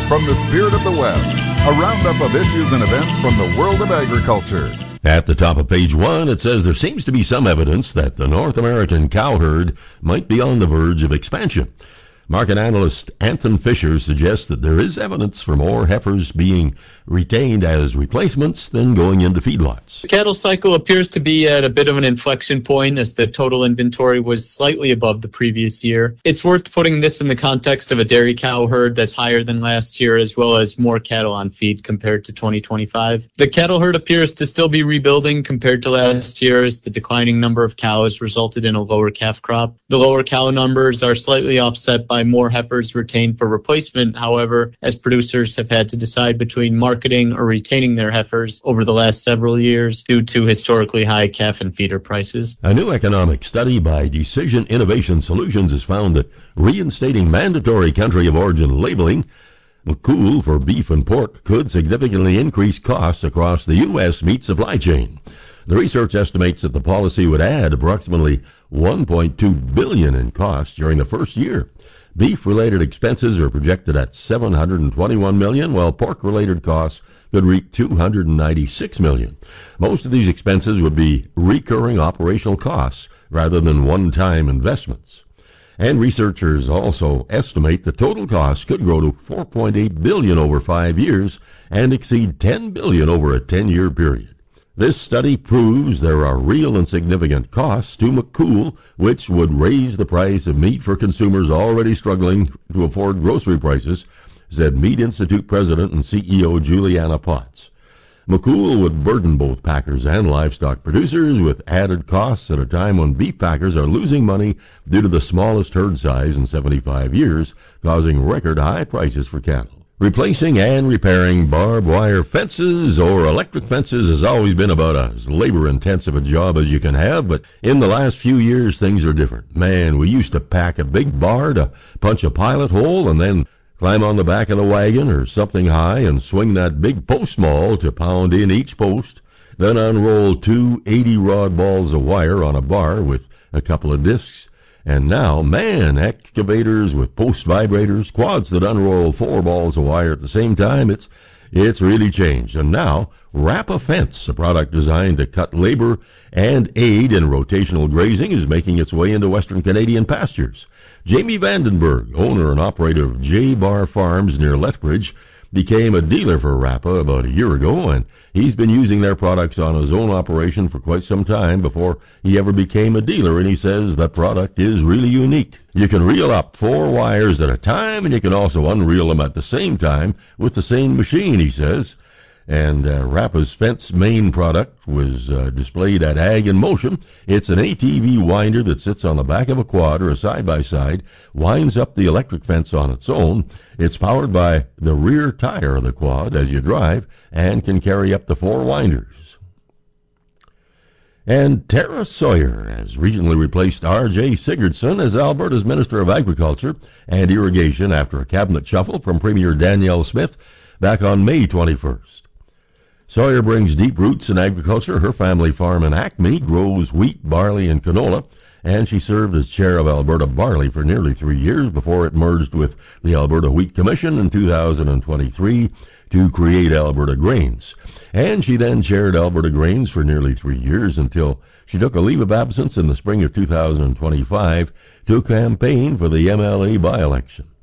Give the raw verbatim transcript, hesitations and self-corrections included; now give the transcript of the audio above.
from the spirit of the West, a roundup of issues and events from the world of agriculture. At the top of page one, it says there seems to be some evidence that the North American cow herd might be on the verge of expansion. Market analyst Anton Fisher suggests that there is evidence for more heifers being retained as replacements than going into feedlots. The cattle cycle appears to be at a bit of an inflection point as the total inventory was slightly above the previous year. It's worth putting this in the context of a dairy cow herd that's higher than last year, as well as more cattle on feed compared to twenty twenty-five. The cattle herd appears to still be rebuilding compared to last year as the declining number of cows resulted in a lower calf crop. The lower cow numbers are slightly offset by more heifers retained for replacement, however, as producers have had to decide between marketing or retaining their heifers over the last several years due to historically high calf and feeder prices. A new economic study by Decision Innovation Solutions has found that reinstating mandatory country of origin labeling, McCool, for beef and pork could significantly increase costs across the U S meat supply chain. The research estimates that the policy would add approximately one point two billion dollars in costs during the first year. Beef-related expenses are projected at seven hundred twenty-one million dollars, while pork-related costs could reach two hundred ninety-six million dollars. Most of these expenses would be recurring operational costs rather than one-time investments. And researchers also estimate the total cost could grow to four point eight billion dollars over five years and exceed ten billion dollars over a ten-year period. This study proves there are real and significant costs to McCool, which would raise the price of meat for consumers already struggling to afford grocery prices, said Meat Institute President and C E O Juliana Potts. McCool would burden both packers and livestock producers with added costs at a time when beef packers are losing money due to the smallest herd size in seventy-five years, causing record high prices for cattle. Replacing and repairing barbed wire fences or electric fences has always been about as labor-intensive a job as you can have, but in the last few years things are different. Man, we used to pack a big bar to punch a pilot hole and then climb on the back of the wagon or something high and swing that big post maul to pound in each post, then unroll two eighty-rod balls of wire on a bar with a couple of discs. And now, man, excavators with post vibrators, quads that unroll four balls of wire at the same time, it's it's really changed. And now, Wrap a Fence, a product designed to cut labor and aid in rotational grazing, is making its way into Western Canadian pastures. Jamie Vandenberg, owner and operator of J-Bar Farms near Lethbridge, became a dealer for Rappa about a year ago, and he's been using their products on his own operation for quite some time before he ever became a dealer, and he says that product is really unique. You can reel up four wires at a time, and you can also unreel them at the same time with the same machine, he says. And uh, Rappa's fence main product was uh, displayed at Ag in Motion. It's an A T V winder that sits on the back of a quad or a side-by-side, winds up the electric fence on its own. It's powered by the rear tire of the quad as you drive and can carry up to four winders. And Tara Sawyer has recently replaced R J Sigurdsson as Alberta's Minister of Agriculture and Irrigation after a cabinet shuffle from Premier Danielle Smith back on May twenty-first. Sawyer brings deep roots in agriculture. Her family farm in Acme grows wheat, barley, and canola, and she served as chair of Alberta Barley for nearly three years before it merged with the Alberta Wheat Commission in two thousand twenty-three to create Alberta Grains. And she then chaired Alberta Grains for nearly three years until she took a leave of absence in the spring of two thousand twenty-five to campaign for the M L A by-election.